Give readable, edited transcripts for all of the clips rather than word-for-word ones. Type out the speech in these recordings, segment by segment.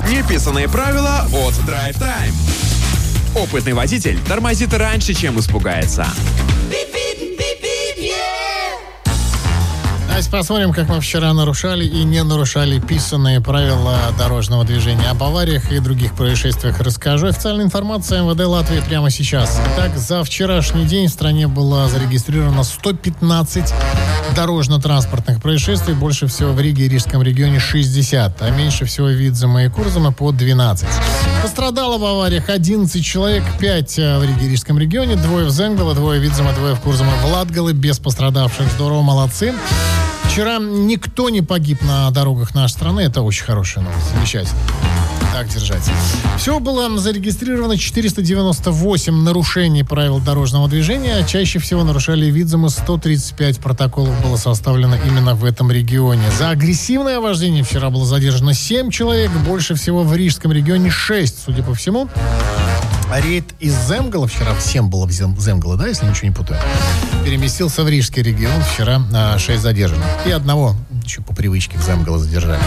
Неписанные правила от Drive Time. Опытный водитель тормозит раньше, чем испугается. Давайте посмотрим, как мы вчера нарушали и не нарушали писанные правила дорожного движения. Об авариях и других происшествиях расскажу. Официальная информация МВД Латвии прямо сейчас. Итак, за вчерашний день в стране было зарегистрировано 115 дорожно-транспортных происшествий. Больше всего в Риге и Рижском регионе 60, а меньше всего в Видземе и Курземе по 12. Пострадало в авариях 11 человек, 5 в Риге и Рижском регионе, 2 в Земгале, 2 в Видземе, 2 в Курземе, в Латгале, без пострадавших. Здорово, молодцы. Вчера никто не погиб на дорогах нашей страны. Это очень хорошая новость. Замечательно. Так держать. Всего было зарегистрировано 498 нарушений правил дорожного движения. Чаще всего нарушали Видземы. 135 протоколов было составлено именно в этом регионе. За агрессивное вождение вчера было задержано 7 человек. Больше всего в Рижском регионе 6, судя по всему. Рейд из Земгала, вчера всем было в Земгала, да, если ничего не путаю, переместился в Рижский регион. Вчера 6 задержанных. И одного, еще по привычке, в Земгала задержали.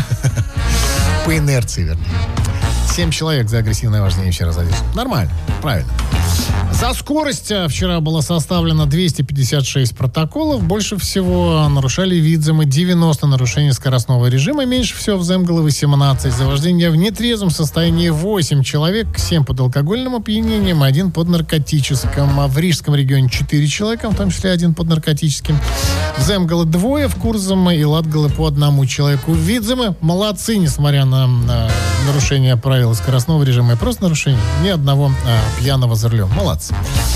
По инерции, вернее. 7 человек за агрессивное вождение вчера задержаны. Нормально, правильно. За скорость вчера было составлено 256 протоколов. Больше всего нарушали Видземы, 90 нарушений скоростного режима. Меньше всего в Земгале 18. За вождение в нетрезвом состоянии 8 человек. 7 под алкогольным опьянением, 1 под наркотическим. А в Рижском регионе 4 человека, в том числе 1 под наркотическим. В Земгале 2, в Курземе и Латгале по 1 человеку. Видземы молодцы, несмотря на нарушение правил скоростного режима и просто нарушение. Ни одного пьяного за рулем. Молодцы.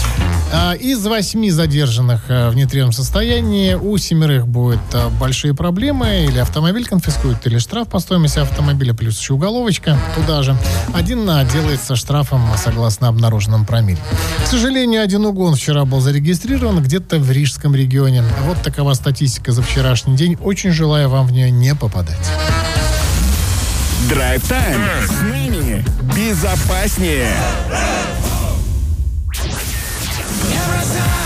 Из 8 задержанных в нетрезвом состоянии у 7 будут большие проблемы. Или автомобиль конфискуют, или штраф по стоимости автомобиля, плюс еще уголовочка туда же. 1 делается штрафом согласно обнаруженным промилле. К сожалению, 1 угон вчера был зарегистрирован где-то в Рижском регионе. Вот такова статистика за вчерашний день. Очень желаю вам в нее не попадать. Drive Time. С нами безопаснее. Every time